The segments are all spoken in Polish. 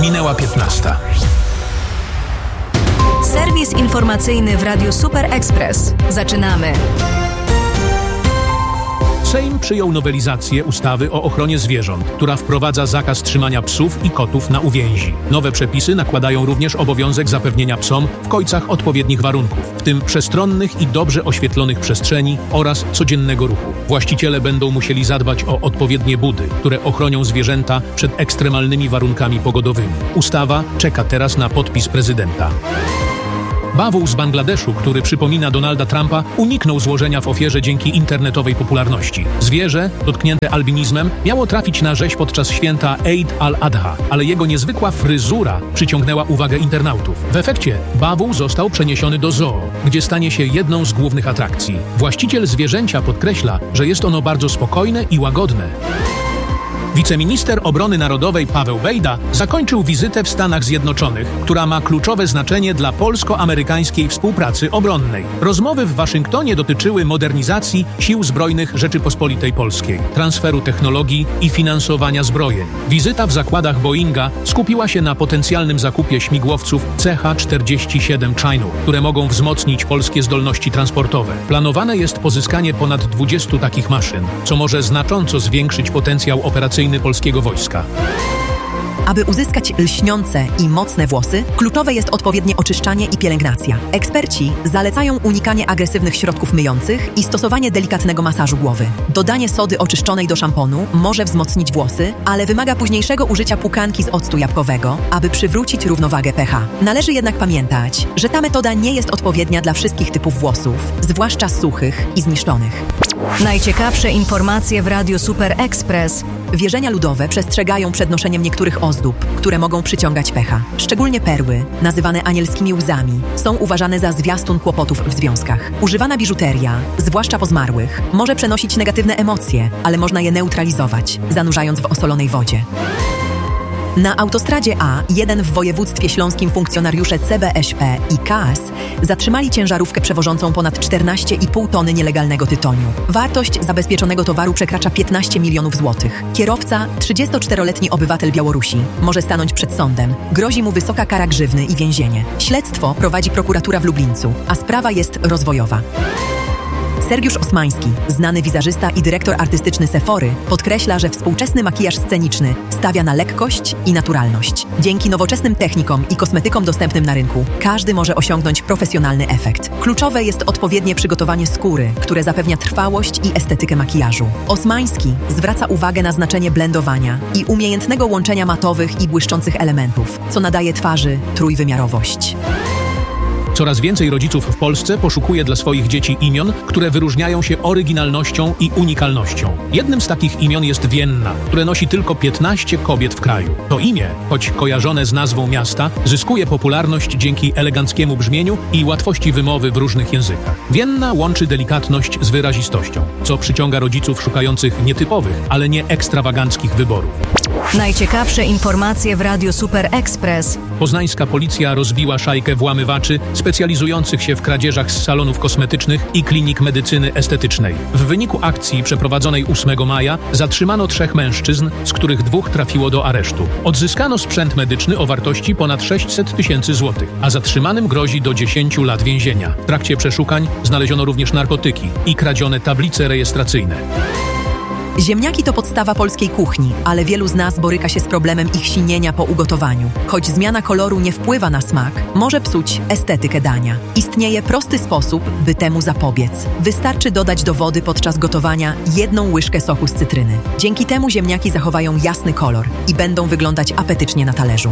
Minęła 15. Serwis informacyjny w Radiu Super Express. Zaczynamy. Sejm przyjął nowelizację ustawy o ochronie zwierząt, która wprowadza zakaz trzymania psów i kotów na uwięzi. Nowe przepisy nakładają również obowiązek zapewnienia psom w kojcach odpowiednich warunków, w tym przestronnych i dobrze oświetlonych przestrzeni oraz codziennego ruchu. Właściciele będą musieli zadbać o odpowiednie budy, które ochronią zwierzęta przed ekstremalnymi warunkami pogodowymi. Ustawa czeka teraz na podpis prezydenta. Bawół z Bangladeszu, który przypomina Donalda Trumpa, uniknął złożenia w ofierze dzięki internetowej popularności. Zwierzę, dotknięte albinizmem, miało trafić na rzeź podczas święta Eid al-Adha, ale jego niezwykła fryzura przyciągnęła uwagę internautów. W efekcie bawół został przeniesiony do zoo, gdzie stanie się jedną z głównych atrakcji. Właściciel zwierzęcia podkreśla, że jest ono bardzo spokojne i łagodne. Wiceminister Obrony Narodowej Paweł Bejda zakończył wizytę w Stanach Zjednoczonych, która ma kluczowe znaczenie dla polsko-amerykańskiej współpracy obronnej. Rozmowy w Waszyngtonie dotyczyły modernizacji Sił Zbrojnych Rzeczypospolitej Polskiej, transferu technologii i finansowania zbrojeń. Wizyta w zakładach Boeinga skupiła się na potencjalnym zakupie śmigłowców CH-47 Chinook, które mogą wzmocnić polskie zdolności transportowe. Planowane jest pozyskanie ponad 20 takich maszyn, co może znacząco zwiększyć potencjał operacyjny polskiego wojska. Aby uzyskać lśniące i mocne włosy, kluczowe jest odpowiednie oczyszczanie i pielęgnacja. Eksperci zalecają unikanie agresywnych środków myjących i stosowanie delikatnego masażu głowy. Dodanie sody oczyszczonej do szamponu może wzmocnić włosy, ale wymaga późniejszego użycia płukanki z octu jabłkowego, aby przywrócić równowagę pH. Należy jednak pamiętać, że ta metoda nie jest odpowiednia dla wszystkich typów włosów, zwłaszcza suchych i zniszczonych. Najciekawsze informacje w Radiu Super Express. Wierzenia ludowe przestrzegają przed noszeniem niektórych ozdób, które mogą przyciągać pH. Szczególnie perły, nazywane anielskimi łzami, są uważane za zwiastun kłopotów w związkach. Używana biżuteria, zwłaszcza po zmarłych, może przenosić negatywne emocje, ale można je neutralizować, zanurzając w osolonej wodzie. Na autostradzie A1 w województwie śląskim funkcjonariusze CBŚP i KAS zatrzymali ciężarówkę przewożącą ponad 14,5 tony nielegalnego tytoniu. Wartość zabezpieczonego towaru przekracza 15 milionów złotych. Kierowca, 34-letni obywatel Białorusi, może stanąć przed sądem. Grozi mu wysoka kara grzywny i więzienie. Śledztwo prowadzi prokuratura w Lublińcu, a sprawa jest rozwojowa. Sergiusz Osmański, znany wizażysta i dyrektor artystyczny Sephory, podkreśla, że współczesny makijaż sceniczny stawia na lekkość i naturalność. Dzięki nowoczesnym technikom i kosmetykom dostępnym na rynku, każdy może osiągnąć profesjonalny efekt. Kluczowe jest odpowiednie przygotowanie skóry, które zapewnia trwałość i estetykę makijażu. Osmański zwraca uwagę na znaczenie blendowania i umiejętnego łączenia matowych i błyszczących elementów, co nadaje twarzy trójwymiarowość. Coraz więcej rodziców w Polsce poszukuje dla swoich dzieci imion, które wyróżniają się oryginalnością i unikalnością. Jednym z takich imion jest Vienna, które nosi tylko 15 kobiet w kraju. To imię, choć kojarzone z nazwą miasta, zyskuje popularność dzięki eleganckiemu brzmieniu i łatwości wymowy w różnych językach. Vienna łączy delikatność z wyrazistością, co przyciąga rodziców szukających nietypowych, ale nie ekstrawaganckich wyborów. Najciekawsze informacje w Radiu Super Express. Poznańska policja rozbiła szajkę włamywaczy specjalizujących się w kradzieżach z salonów kosmetycznych i klinik medycyny estetycznej. W wyniku akcji przeprowadzonej 8 maja zatrzymano 3 mężczyzn, z których 2 trafiło do aresztu. Odzyskano sprzęt medyczny o wartości ponad 600 tysięcy złotych, a zatrzymanym grozi do 10 lat więzienia. W trakcie przeszukań znaleziono również narkotyki i kradzione tablice rejestracyjne. Ziemniaki to podstawa polskiej kuchni, ale wielu z nas boryka się z problemem ich sinienia po ugotowaniu. Choć zmiana koloru nie wpływa na smak, może psuć estetykę dania. Istnieje prosty sposób, by temu zapobiec. Wystarczy dodać do wody podczas gotowania 1 łyżkę soku z cytryny. Dzięki temu ziemniaki zachowają jasny kolor i będą wyglądać apetycznie na talerzu.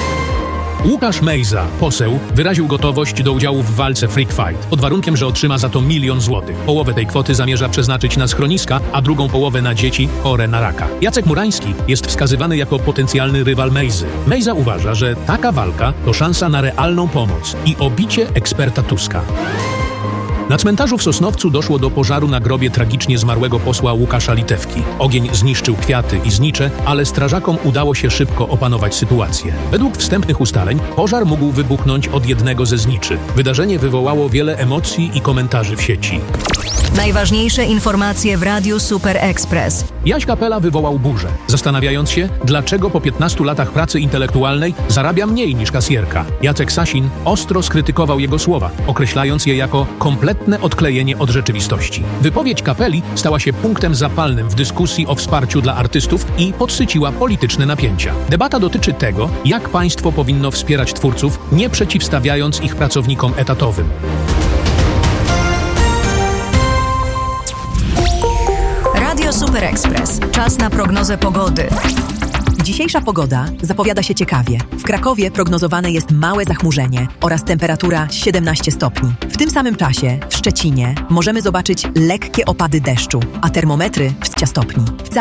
Łukasz Mejza, poseł, wyraził gotowość do udziału w walce Freak Fight, pod warunkiem, że otrzyma za to 1 000 000 złotych. Połowę tej kwoty zamierza przeznaczyć na schroniska, a drugą połowę na dzieci chore na raka. Jacek Murański jest wskazywany jako potencjalny rywal Mejzy. Mejza uważa, że taka walka to szansa na realną pomoc i obicie eksperta Tuska. Na cmentarzu w Sosnowcu doszło do pożaru na grobie tragicznie zmarłego posła Łukasza Litewki. Ogień zniszczył kwiaty i znicze, ale strażakom udało się szybko opanować sytuację. Według wstępnych ustaleń pożar mógł wybuchnąć od jednego ze zniczy. Wydarzenie wywołało wiele emocji i komentarzy w sieci. Najważniejsze informacje w Radiu Super Express. Jaś Kapela wywołał burzę, zastanawiając się, dlaczego po 15 latach pracy intelektualnej zarabia mniej niż kasjerka. Jacek Sasin ostro skrytykował jego słowa, określając je jako kompletne odklejenie od rzeczywistości. Wypowiedź Kapeli stała się punktem zapalnym w dyskusji o wsparciu dla artystów i podsyciła polityczne napięcia. Debata dotyczy tego, jak państwo powinno wspierać twórców, nie przeciwstawiając ich pracownikom etatowym. Radio Super Express. Czas na prognozę pogody. Dzisiejsza pogoda zapowiada się ciekawie. W Krakowie prognozowane jest małe zachmurzenie oraz temperatura 17 stopni. W tym samym czasie w Szczecinie możemy zobaczyć lekkie opady deszczu, a termometry w 20 stopni.